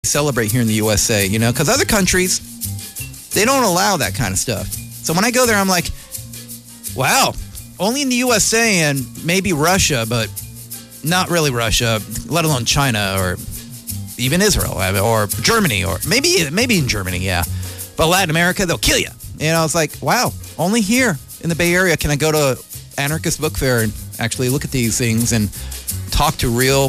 celebrate here in the USA, because other countries, they don't allow that kind of stuff. So when I go there, I'm like, wow, only in the USA and maybe Russia, but not really Russia, let alone China or even Israel or Germany or maybe in Germany, yeah. But Latin America, they'll kill you. It's like, wow, only here in the Bay Area can I go to Anarchist Book Fair and actually look at these things and talk to real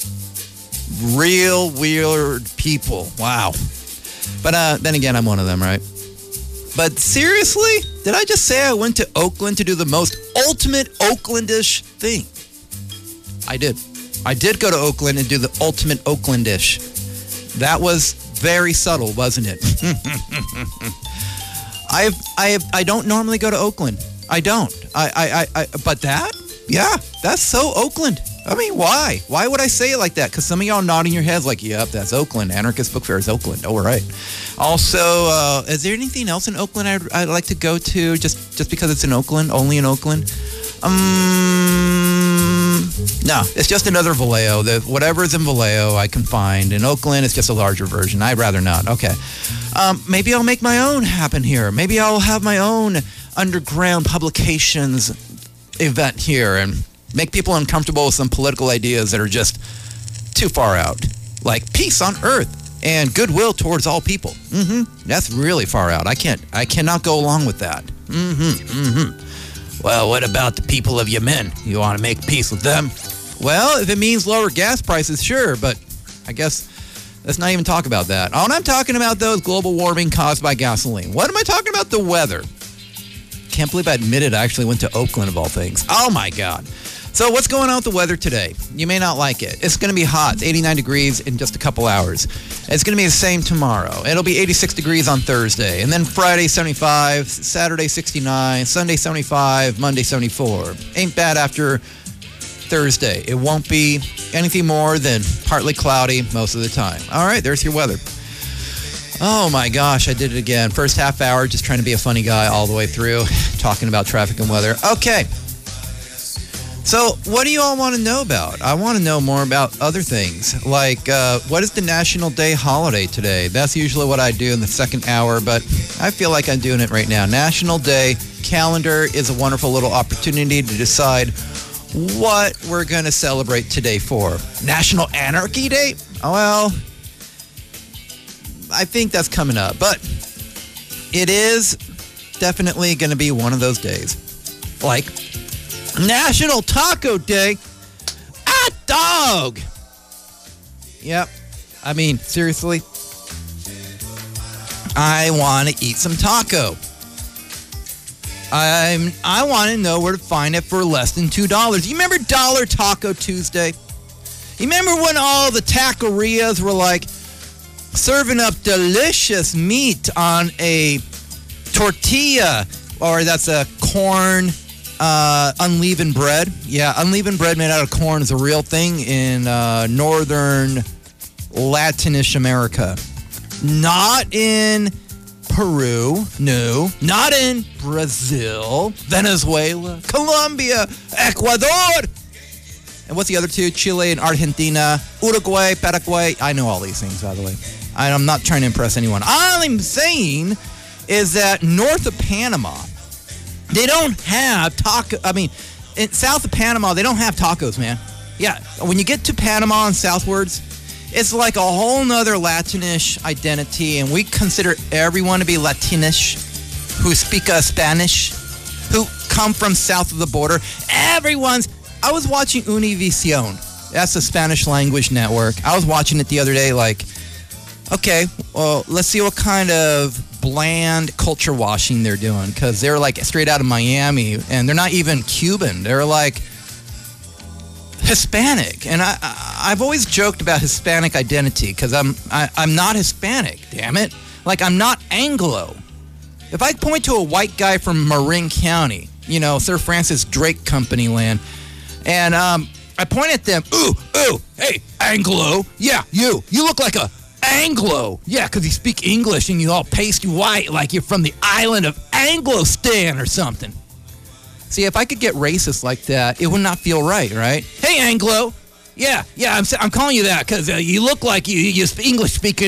weird people. Wow. But then again, I'm one of them, right? But seriously, did I just say I went to Oakland to do the most ultimate Oaklandish thing? I did. I did go to Oakland and do the ultimate Oaklandish. That was very subtle, wasn't it? I don't normally go to Oakland. I don't. But that? Yeah, that's so Oakland. I mean, why? Why would I say it like that? Because some of y'all nodding your heads like, yep, that's Oakland. Anarchist Book Fair is Oakland. All right. Also, is there anything else in Oakland I'd like to go to just because it's in Oakland? Only in Oakland? No, it's just another Vallejo. Whatever's in Vallejo, I can find. In Oakland, it's just a larger version. I'd rather not. Okay. Maybe I'll make my own happen here. Maybe I'll have my own underground publications event here and make people uncomfortable with some political ideas that are just too far out. Like peace on earth and goodwill towards all people. That's really far out. I cannot go along with that. Well, what about the people of Yemen? You want to make peace with them? Well, if it means lower gas prices, sure, but I guess let's not even talk about that. Oh, and I'm talking about those global warming caused by gasoline. What am I talking about? The weather. Can't believe I admitted I actually went to Oakland of all things. Oh my God. So what's going on with the weather today? You may not like it. It's going to be hot. It's 89 degrees in just a couple hours. It's going to be the same tomorrow. It'll be 86 degrees on Thursday. And then Friday, 75. Saturday, 69. Sunday, 75. Monday, 74. Ain't bad after Thursday. It won't be anything more than partly cloudy most of the time. All right, there's your weather. Oh my gosh, I did it again. First half hour, just trying to be a funny guy all the way through, talking about traffic and weather. Okay. So what do you all want to know about? I want to know more about other things, like what is the National Day holiday today? That's usually what I do in the second hour, but I feel like I'm doing it right now. National Day calendar is a wonderful little opportunity to decide what we're going to celebrate today for. National Anarchy Day? Well, I think that's coming up, but it is definitely going to be one of those days. Like National Taco Day. Hot dog. Yep. I mean, seriously. I want to eat some taco. I want to know where to find it for less than $2. You remember Dollar Taco Tuesday? You remember when all the taquerias were like serving up delicious meat on a tortilla, or that's a corn unleavened bread? Yeah, unleavened bread made out of corn is a real thing in northern Latinish America. Not in Peru, no. Not in Brazil, Venezuela, Colombia, Ecuador. And what's the other two? Chile and Argentina, Uruguay, Paraguay. I know all these things, by the way. I'm not trying to impress anyone. All I'm saying is that north of Panama, they don't have taco. I mean, in south of Panama, they don't have tacos, man. Yeah, when you get to Panama and southwards, it's like a whole nother Latinish identity, and we consider everyone to be Latinish who speak Spanish, who come from south of the border. I was watching Univision. That's a Spanish language network. I was watching it the other day like, okay, well, let's see what kind of bland culture washing they're doing, because they're like straight out of Miami, and they're not even Cuban. They're like Hispanic. And I've always joked about Hispanic identity, because I'm not Hispanic, damn it. Like, I'm not Anglo. If I point to a white guy from Marin County, Sir Francis Drake Company land, and I point at them, ooh, hey, Anglo, yeah, you look like a Anglo. Yeah, because you speak English and you all pasty white like you're from the island of Anglostan or something. See, if I could get racist like that, it would not feel right? Hey, Anglo. Yeah, I'm calling you that because you look like you English speaking